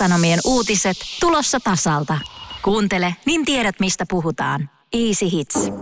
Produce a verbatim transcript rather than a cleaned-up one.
Sanomien uutiset tulossa tasalta. Kuuntele, niin tiedät mistä puhutaan. Easy Hits.